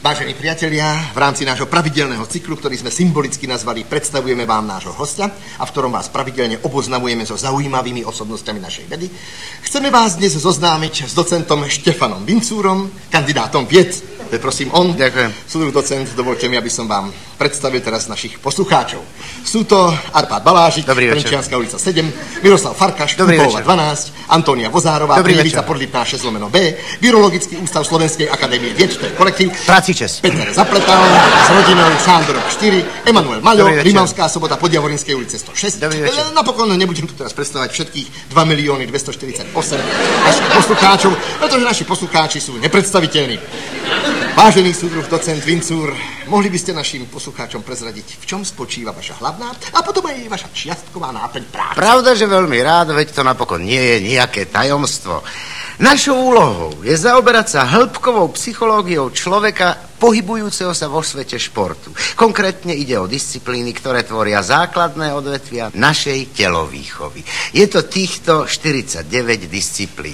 Vážení priatelia, v rámci nášho pravidelného cyklu, ktorý sme symbolicky nazvali Predstavujeme vám nášho hostia a v ktorom vás pravidelne oboznamujeme so zaujímavými osobnostiami našej vedy, chceme vás dnes zoznámiť s docentom Štefanom Vincúrom, kandidátom vied. To je prosím on. Ďakujem. Súdruh docent, dovolte mi, aby som vám predstavil teraz našich poslucháčov. Sú to Arpád Balážik, Trenčianska ulica 7, Miroslav Farkaš, Kupová 12, Antónia Vozárová, Prievica Podlipná 6/B, Virologický ústav Slovenskej akadémie vied, to je kolektív. Peter Zapletal s rodinou Sándorova 4, Emanuel Maľo, Rimavská Sobota, Podjavorinskej ulice 106. Napokon nebudem tu teraz predstavovať všetkých 2 248 našich poslucháčov, pretože naši poslucháči sú nepredstaviteľní. Vážený súdruh docent Vincúr, mohli by ste našim poslucháčom prezradiť, v čom spočíva vaša hlavná a potom aj vaša čiastková náplň práce? Pravda, že veľmi rád, veď to napokon nie je nejaké tajomstvo. Našou úlohou je zaoberať sa hĺbkovou psychológiou človeka pohybujúceho sa vo svete športu. Konkrétne ide o disciplíny, ktoré tvoria základné odvetvia našej telovýchovy. Je to týchto 49 disciplín.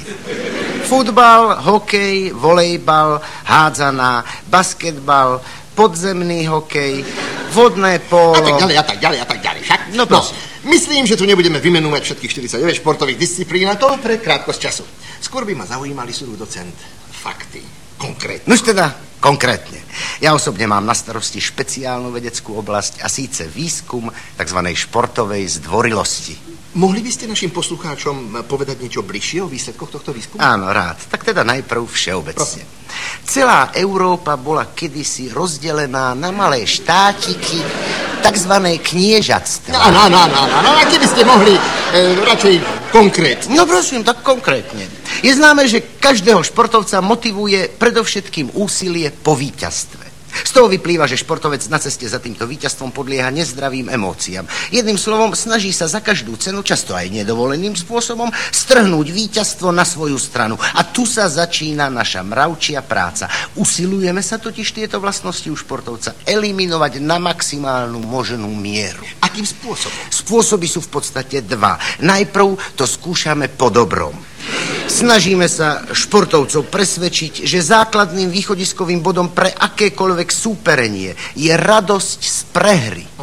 Futbal, hokej, volejbal, hádzaná, basketbal, podzemný hokej, vodné pólo... A tak ďalej. Však? No, myslím, že tu nebudeme vymenúvať všetkých 49 športových disciplín a to pre krátkosť času. Skôr by ma zaujímali, súdruh docent, fakty, konkrétne. Nož teda, konkrétne. Ja osobne mám na starosti špeciálnu vedeckú oblasť a síce výskum tzv. Športovej zdvorilosti. Mohli by ste našim poslucháčom povedať niečo bližšie o výsledkoch tohto výskumu? Áno, rád. Tak teda najprv všeobecne. Celá Európa bola kedysi rozdelená na malé štátiky, takzvané kniežatstva. No, a keby ste mohli radšej konkrétne. No prosím, tak konkrétne. Je známe, že každého športovca motivuje predovšetkým úsilie po víťazstve. Z toho vyplýva, že športovec na ceste za týmto víťazstvom podlieha nezdravým emóciám. Jedným slovom, snaží sa za každú cenu, často aj nedovoleným spôsobom, strhnúť víťazstvo na svoju stranu. A tu sa začína naša mravčia práca. Usilujeme sa totiž tieto vlastnosti u športovca eliminovať na maximálnu možnú mieru. Akým spôsobom? Spôsoby sú v podstate dva. Najprv to skúšame po dobrom. Snažíme sa športovcov presvedčiť, že základným východiskovým bodom pre akékoľvek súperenie je radosť z prehry.